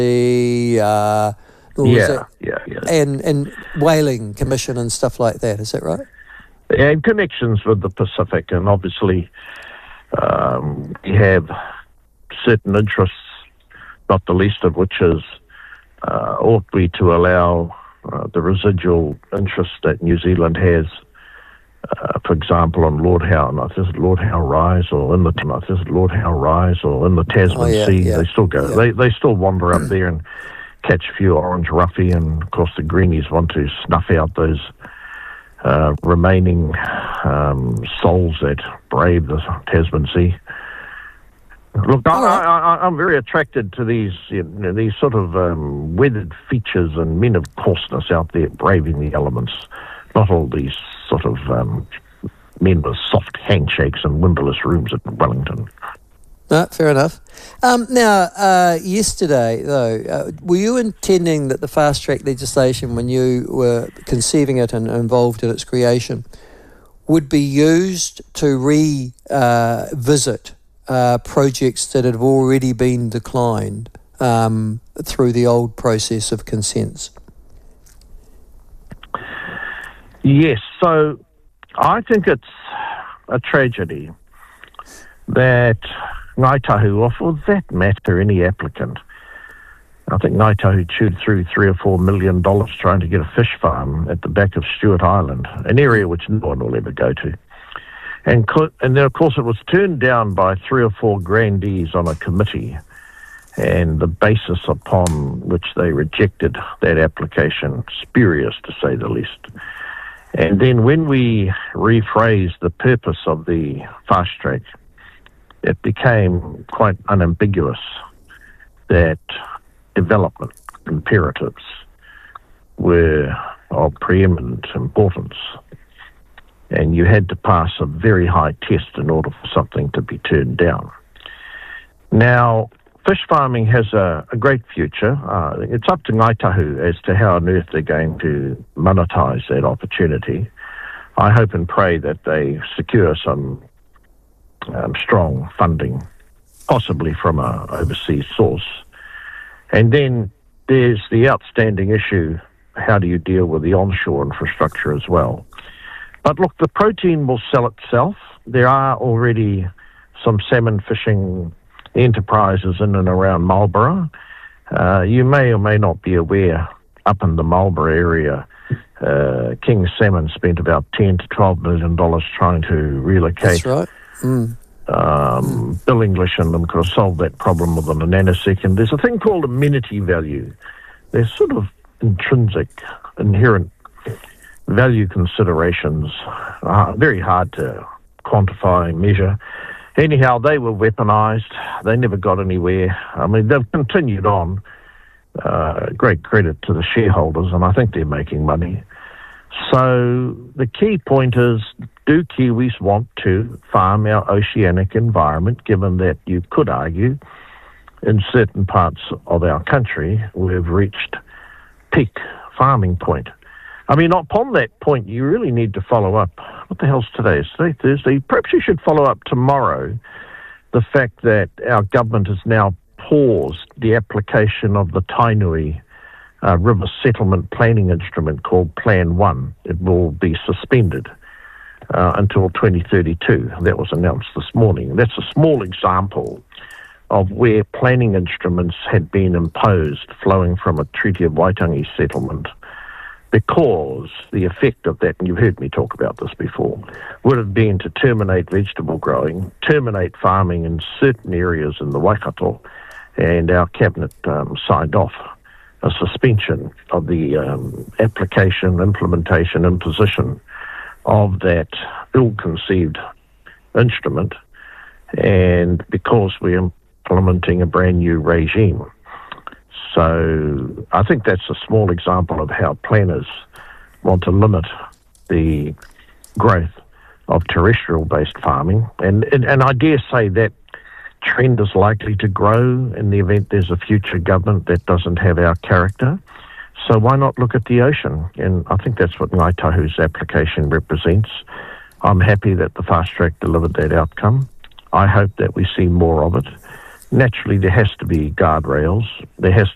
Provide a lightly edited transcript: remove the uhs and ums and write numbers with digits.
or was it, yeah. and Whaling Commission and stuff like that. Is that right? And connections with the Pacific, and obviously we have certain interests, not the least of which is ought we to allow the residual interest that New Zealand has, for example, on Lord Howe, and I think it's Lord Howe Rise, or in the Tasman Sea. Yeah. They still go. Yeah. They still wander up there and catch a few orange roughy, and of course the greenies want to snuff out those remaining souls that brave the Tasman Sea. Look, I'm very attracted to these sort of weathered features and men of coarseness out there braving the elements, not all these sort of men with soft handshakes and windowless rooms at Wellington. No, fair enough. Now, yesterday, though, were you intending that the fast-track legislation, when you were conceiving it and involved in its creation, would be used to revisit projects that have already been declined through the old process of consents? Yes, so I think it's a tragedy that Ngāi Tahu, or for that matter, any applicant, I think Ngāi Tahu chewed through $3 or $4 million trying to get a fish farm at the back of Stewart Island, an area which no one will ever go to. And then, of course, it was turned down by 3 or 4 grandees on a committee, and the basis upon which they rejected that application, spurious to say the least. And then when we rephrased the purpose of the fast track, it became quite unambiguous that development imperatives were of preeminent importance, and you had to pass a very high test in order for something to be turned down. Now, fish farming has a great future. It's up to Ngāi Tahu as to how on earth they're going to monetize that opportunity. I hope and pray that they secure some strong funding, possibly from an overseas source. And then there's the outstanding issue, how do you deal with the onshore infrastructure as well? But look, the protein will sell itself. There are already some salmon fishing enterprises in and around Marlborough. You may or may not be aware, up in the Marlborough area, King Salmon spent about $10 to $12 million trying to relocate. That's right. Bill English and them could have solved that problem within a nanosecond. There's a thing called amenity value. There's sort of intrinsic, inherent value considerations, very hard to quantify, measure. Anyhow, they were weaponized. They never got anywhere. I mean, they've continued on. Great credit to the shareholders, and I think they're making money. So the key point is, do Kiwis want to farm our oceanic environment, given that you could argue in certain parts of our country we've reached peak farming point? I mean, upon that point, you really need to follow up. What the hell's today? Is today Thursday? Perhaps you should follow up tomorrow the fact that our government has now paused the application of the Tainui River Settlement Planning Instrument called Plan 1. It will be suspended until 2032. That was announced this morning. That's a small example of where planning instruments had been imposed flowing from a Treaty of Waitangi settlement, because the effect of that, and you've heard me talk about this before, would have been to terminate vegetable growing, terminate farming in certain areas in the Waikato, and our cabinet signed off a suspension of the application, implementation, imposition of that ill-conceived instrument, and because we're implementing a brand new regime. So I think that's a small example of how planners want to limit the growth of terrestrial-based farming. And I dare say that trend is likely to grow in the event there's a future government that doesn't have our character. So why not look at the ocean? And I think that's what Ngāi Tahu's application represents. I'm happy that the fast track delivered that outcome. I hope that we see more of it. Naturally, there has to be guardrails. There has